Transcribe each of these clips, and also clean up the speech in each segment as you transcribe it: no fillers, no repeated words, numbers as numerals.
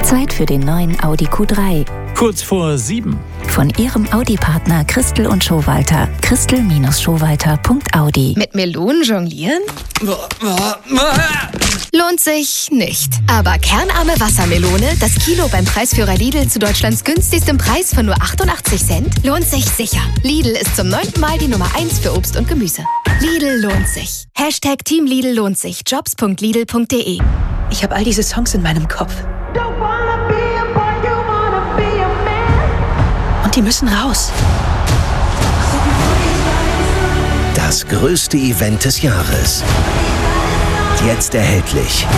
Zeit für den neuen Audi Q3. Kurz vor 7. Von Ihrem Audi-Partner Christel und Schowalter. Christel-Schowalter.audi. Mit Melonen jonglieren? Lohnt sich nicht. Aber kernarme Wassermelone, das Kilo beim Preisführer Lidl zu Deutschlands günstigstem Preis von nur 88 Cent, lohnt sich sicher. Lidl ist zum 9. Mal die Nummer 1 für Obst und Gemüse. Lidl lohnt sich. Hashtag Team Lidl lohnt sich. Jobs.lidl.de. Ich habe all diese Songs in meinem Kopf. Und die müssen raus. Das größte Event des Jahres. Jetzt erhältlich.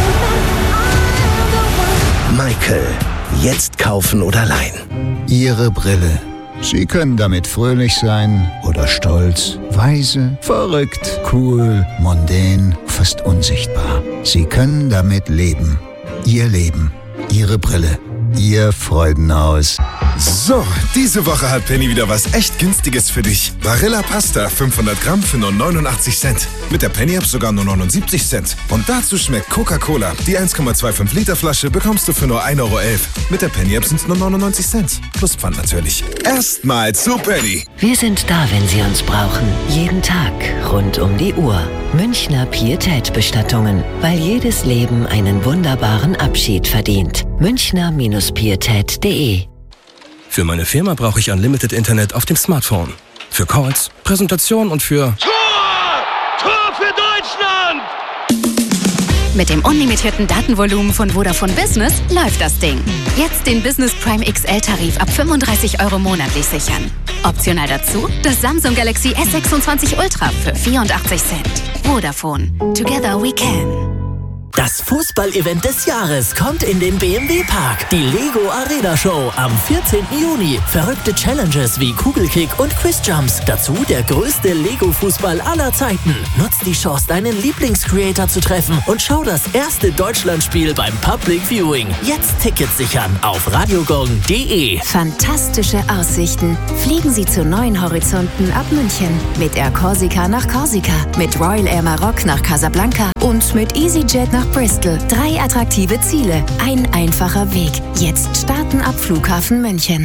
Michael. Jetzt kaufen oder leihen. Ihre Brille. Sie können damit fröhlich sein oder stolz, weise, verrückt, cool, mondän, fast unsichtbar. Sie können damit leben. Ihr Leben. Ihre Brille. Ihr Freudenhaus. So, diese Woche hat Penny wieder was echt Günstiges für dich. Barilla Pasta, 500 Gramm für nur 89 Cent. Mit der Penny-App sogar nur 79 Cent. Und dazu schmeckt Coca-Cola. Die 1,25 Liter Flasche bekommst du für nur 1,11 Euro. Mit der Penny-App sind es nur 99 Cent. Plus Pfand natürlich. Erstmal zu Penny. Wir sind da, wenn Sie uns brauchen. Jeden Tag, rund um die Uhr. Münchner Pietät-Bestattungen. Weil jedes Leben einen wunderbaren Abschied verdient. Münchner-Pietät.de. Für meine Firma brauche ich Unlimited Internet auf dem Smartphone. Für Calls, Präsentation und für... Tor! Tor für Deutschland! Mit dem unlimitierten Datenvolumen von Vodafone Business läuft das Ding. Jetzt den Business Prime XL-Tarif ab 35 € monatlich sichern. Optional dazu das Samsung Galaxy S26 Ultra für 84 Cent. Vodafone. Together we can. Das Fußball-Event des Jahres kommt in den BMW-Park. Die Lego Arena Show am 14. Juni. Verrückte Challenges wie Kugelkick und Quizjumps. Dazu der größte Lego-Fußball aller Zeiten. Nutz die Chance, deinen Lieblingscreator zu treffen und schau das erste Deutschlandspiel beim Public Viewing. Jetzt Tickets sichern auf radiogong.de. Fantastische Aussichten. Fliegen Sie zu neuen Horizonten ab München. Mit Air Corsica nach Korsika, mit Royal Air Maroc nach Casablanca und mit EasyJet nach Bristol. 3 attraktive Ziele, ein einfacher Weg. Jetzt starten ab Flughafen München.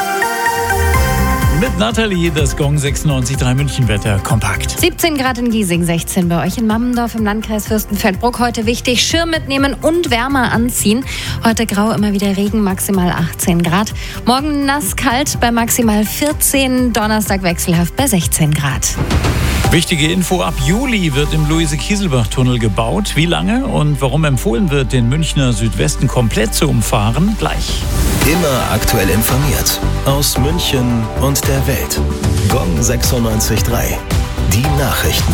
Mit Nathalie, das Gong 96.3 München-Wetter kompakt. 17 Grad in Giesing, 16 bei euch in Mammendorf im Landkreis Fürstenfeldbruck. Heute wichtig, Schirm mitnehmen und wärmer anziehen. Heute grau, immer wieder Regen, maximal 18 Grad. Morgen nass, kalt bei maximal 14, Donnerstag wechselhaft bei 16 Grad. Wichtige Info, ab Juli wird im Luise-Kieselbach-Tunnel gebaut. Wie lange und warum empfohlen wird, den Münchner Südwesten komplett zu umfahren, gleich. Immer aktuell informiert. Aus München und der Welt. Gong 96.3. Die Nachrichten.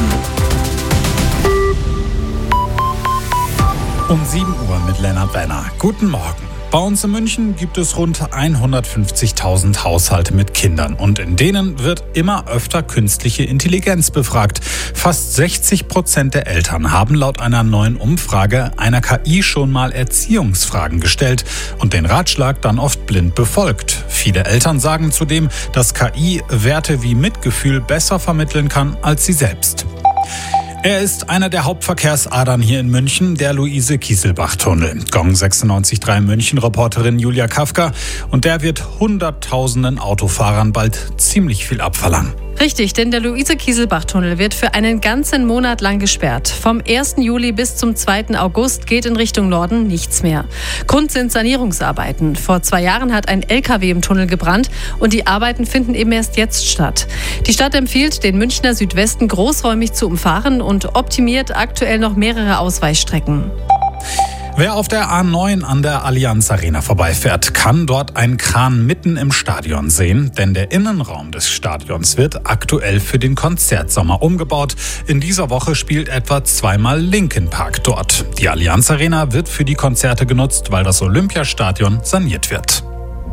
Um 7 Uhr mit Lennart Wenner. Guten Morgen. Bei uns in München gibt es rund 150.000 Haushalte mit Kindern und in denen wird immer öfter künstliche Intelligenz befragt. Fast 60% der Eltern haben laut einer neuen Umfrage einer KI schon mal Erziehungsfragen gestellt und den Ratschlag dann oft blind befolgt. Viele Eltern sagen zudem, dass KI Werte wie Mitgefühl besser vermitteln kann als sie selbst. Er ist einer der Hauptverkehrsadern hier in München, der Luise-Kieselbach-Tunnel. Gong 96.3 München-Reporterin Julia Kafka. Und der wird Hunderttausenden Autofahrern bald ziemlich viel abverlangen. Richtig, denn der Luise-Kieselbach-Tunnel wird für einen ganzen Monat lang gesperrt. Vom 1. Juli bis zum 2. August geht in Richtung Norden nichts mehr. Grund sind Sanierungsarbeiten. Vor 2 Jahren hat ein LKW im Tunnel gebrannt und die Arbeiten finden eben erst jetzt statt. Die Stadt empfiehlt, den Münchner Südwesten großräumig zu umfahren und optimiert aktuell noch mehrere Ausweichstrecken. Wer auf der A9 an der Allianz Arena vorbeifährt, kann dort einen Kran mitten im Stadion sehen, denn der Innenraum des Stadions wird aktuell für den Konzertsommer umgebaut. In dieser Woche spielt etwa 2-mal Linkin Park dort. Die Allianz Arena wird für die Konzerte genutzt, weil das Olympiastadion saniert wird.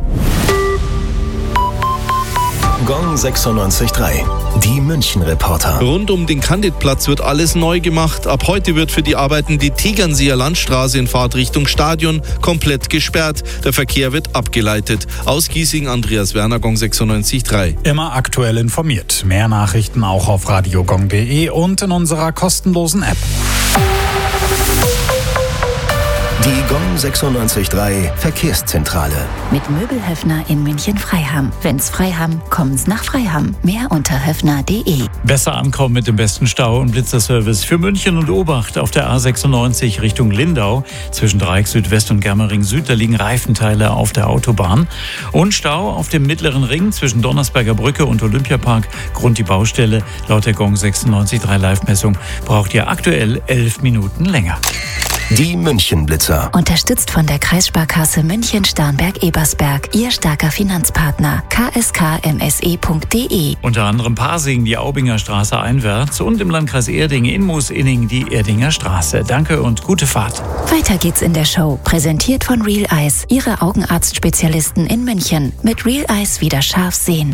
Gong 96.3. Die München-Reporter. Rund um den Candidplatz wird alles neu gemacht. Ab heute wird für die Arbeiten die Tegernseer Landstraße in Fahrtrichtung Stadion komplett gesperrt. Der Verkehr wird abgeleitet. Aus Giesing, Andreas Werner, Gong 96.3. Immer aktuell informiert. Mehr Nachrichten auch auf radiogong.de und in unserer kostenlosen App. Die Gong 96.3 Verkehrszentrale. Mit Möbelhöfner in München-Freiham. Wenn's Freiham, kommen's nach Freiham. Mehr unter höfner.de. Besser ankommen mit dem besten Stau- und Blitzerservice für München und Obacht auf der A96 Richtung Lindau. Zwischen Dreieck Südwest und Germering Süd, da liegen Reifenteile auf der Autobahn. Und Stau auf dem Mittleren Ring zwischen Donnersberger Brücke und Olympiapark. Grund die Baustelle. Laut der Gong 96.3 Live-Messung braucht ihr aktuell 11 Minuten länger. Die München-Blitzer. Unterstützt von der Kreissparkasse München-Starnberg-Ebersberg. Ihr starker Finanzpartner. kskmse.de. Unter anderem Pasing, die Aubinger Straße einwärts und im Landkreis Erding in Moos-Inning die Erdinger Straße. Danke und gute Fahrt. Weiter geht's in der Show. Präsentiert von Real Eyes. Ihre Augenarztspezialisten in München. Mit Real Eyes wieder scharf sehen.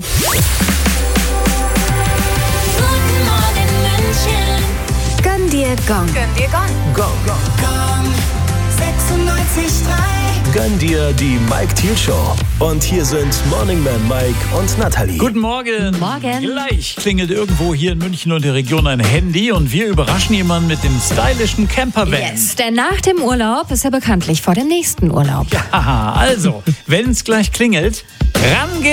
Gönn dir Gong. Gönn dir Gong. Gong. Gong 96.3. Gönn dir die Mike Thiel Show. Und hier sind Morning Man Mike und Nathalie. Guten Morgen. Morgen. Gleich klingelt irgendwo hier in München und der Region ein Handy und wir überraschen jemanden mit dem stylischen Campervan. Yes, denn nach dem Urlaub ist ja bekanntlich vor dem nächsten Urlaub. Ja, also, wenn es gleich klingelt, rangehen.